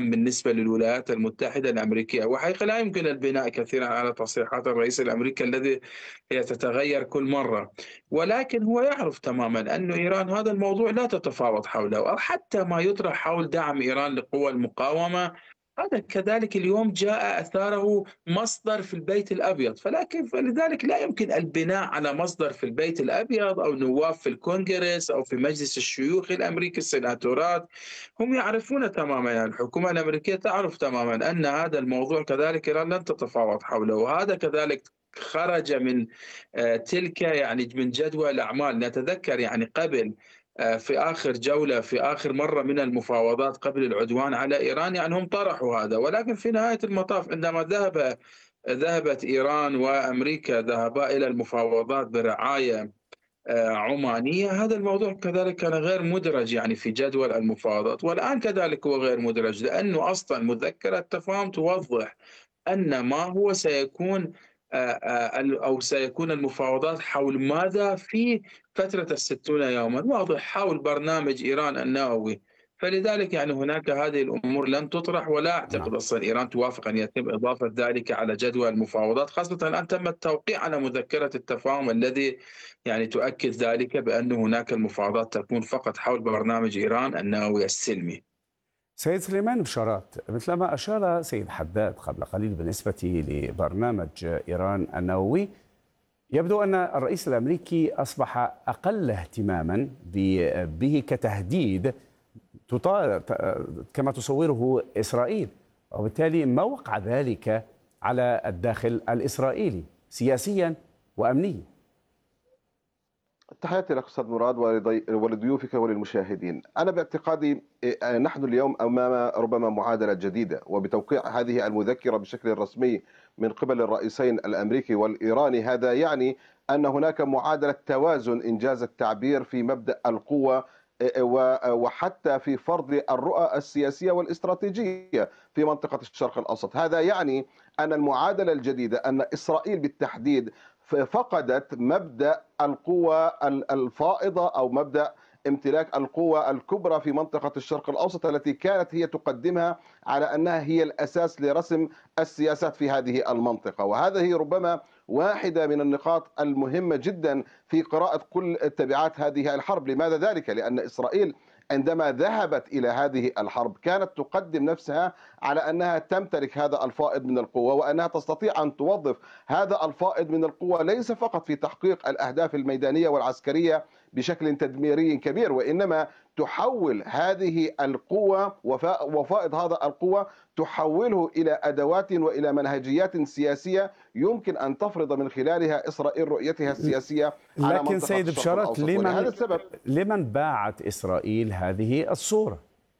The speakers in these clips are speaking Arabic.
الأهم بالنسبة للولايات المتحدة الأمريكية. وحقيقة لا يمكن البناء كثيرا على تصريحات الرئيس الأمريكي الذي هي تتغير كل مرة، ولكن هو يعرف تماما أن إيران هذا الموضوع لا تتفاوض حوله، أو حتى ما يطرح حول دعم إيران لقوى المقاومة هذا كذلك اليوم جاء أثاره مصدر في البيت الأبيض. فلذلك لا يمكن البناء على مصدر في البيت الأبيض أو نواب في الكونغرس أو في مجلس الشيوخ الأمريكي السيناتورات. هم يعرفون تماما، يعني الحكومة الأمريكية تعرف تماما أن هذا الموضوع كذلك إيران لن تتفاوض حوله، وهذا كذلك خرج من تلك يعني من جدول الأعمال. نتذكر يعني قبل في آخر جولة في آخر مرة من المفاوضات قبل العدوان على إيران، يعني هم طرحوا هذا، ولكن في نهاية المطاف عندما ذهبت إيران وأمريكا ذهبا إلى المفاوضات برعاية عمانية، هذا الموضوع كذلك كان غير مدرج يعني في جدول المفاوضات، والآن كذلك هو غير مدرج، لأنه أصلا مذكرة التفاهم توضح أن ما هو سيكون أو سيكون المفاوضات حول ماذا في فترة الستون يوما، واضح حول برنامج إيران النووي. فلذلك يعني هناك هذه الأمور لن تطرح، ولا نعم. أعتقد أصلا إيران توافق أن يتم إضافة ذلك على جدول المفاوضات، خاصة الآن تم التوقيع على مذكرة التفاهم الذي يعني تؤكد ذلك بأن هناك المفاوضات تكون فقط حول برنامج إيران النووي السلمي. سيد سليمان بشارات، مثلما أشار سيد حداد قبل قليل بالنسبة لبرنامج إيران النووي، يبدو أن الرئيس الأمريكي أصبح أقل اهتماما به كتهديد كما تصوره إسرائيل، وبالتالي ما وقع ذلك على الداخل الإسرائيلي سياسيا وأمنيا؟ تحياتي لك أستاذ مراد ولضيوفك وللمشاهدين. أنا باعتقادي نحن اليوم أمام ربما معادلة جديدة، وبتوقيع هذه المذكرة بشكل رسمي من قبل الرئيسين الأمريكي والإيراني هذا يعني أن هناك معادلة توازن إنجاز التعبير في مبدأ القوة وحتى في فرض الرؤى السياسية والاستراتيجية في منطقة الشرق الأوسط. هذا يعني أن المعادلة الجديدة أن إسرائيل بالتحديد فقدت مبدأ القوة الفائضة أو مبدأ امتلاك القوة الكبرى في منطقة الشرق الأوسط التي كانت هي تقدمها على أنها هي الأساس لرسم السياسات في هذه المنطقة. وهذه ربما واحدة من النقاط المهمة جدا في قراءة كل تبعات هذه الحرب. لماذا ذلك؟ لأن إسرائيل عندما ذهبت إلى هذه الحرب كانت تقدم نفسها على أنها تمتلك هذا الفائض من القوة، وأنها تستطيع أن توظف هذا الفائض من القوة ليس فقط في تحقيق الأهداف الميدانية والعسكرية بشكل تدميري كبير، وإنما تحول هذه القوة وفائض هذا القوة تحوله إلى أدوات وإلى منهجيات سياسية يمكن أن تفرض من خلالها إسرائيل رؤيتها السياسية على لكن منطقة سيد الشرق بشارات، الأوسط. ولهذا السبب لمن باعت إسرائيل هذه الصورة؟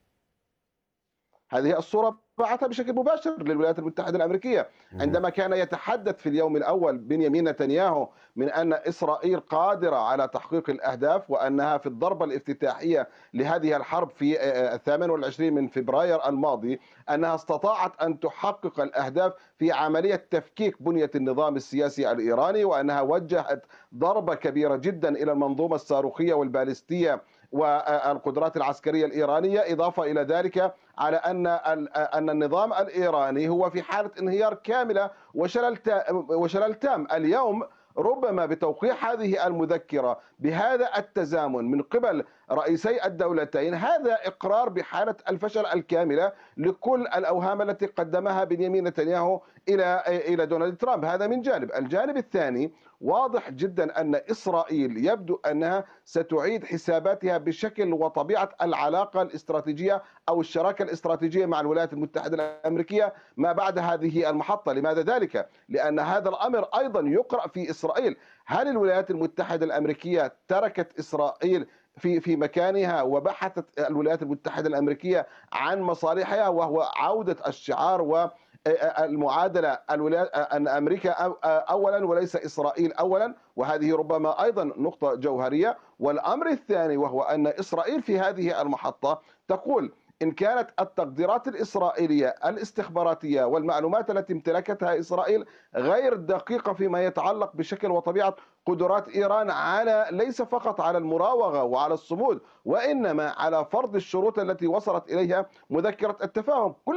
هذه الصورة بعثها بشكل مباشر للولايات المتحدة الأمريكية عندما كان يتحدث في اليوم الأول بنيامين نتنياهو من أن إسرائيل قادرة على تحقيق الأهداف، وأنها في الضربة الافتتاحية لهذه الحرب في 28 من فبراير الماضي أنها استطاعت أن تحقق الأهداف في عملية تفكيك بنية النظام السياسي الإيراني، وأنها وجهت ضربة كبيرة جدا إلى المنظومة الصاروخية والبالستية والقدرات العسكرية الإيرانية، إضافة إلى ذلك على أن النظام الإيراني هو في حالة انهيار كاملة وشلل تام. اليوم ربما بتوقيع هذه المذكرة بهذا التزامن من قبل رئيسي الدولتين هذا إقرار بحالة الفشل الكاملة لكل الأوهام التي قدمها بنيامين نتنياهو إلى دونالد ترامب. هذا من جانب. الجانب الثاني واضح جدا أن إسرائيل يبدو أنها ستعيد حساباتها بشكل وطبيعة العلاقة الاستراتيجية أو الشراكة الاستراتيجية مع الولايات المتحدة الأمريكية ما بعد هذه المحطة. لماذا ذلك؟ لأن هذا الأمر أيضا يقرأ في إسرائيل. هل الولايات المتحدة الأمريكية تركت إسرائيل في مكانها وبحثت الولايات المتحدة الأمريكية عن مصالحها، وهو عودة الشعار والمعادلة أن أمريكا أولا وليس إسرائيل أولا، وهذه ربما أيضا نقطة جوهرية. والأمر الثاني وهو أن إسرائيل في هذه المحطة تقول إن كانت التقديرات الإسرائيلية الاستخباراتية والمعلومات التي امتلكتها إسرائيل غير دقيقة فيما يتعلق بشكل وطبيعة قدرات إيران على ليس فقط على المراوغة وعلى الصمود، وإنما على فرض الشروط التي وصلت إليها مذكرة التفاهم.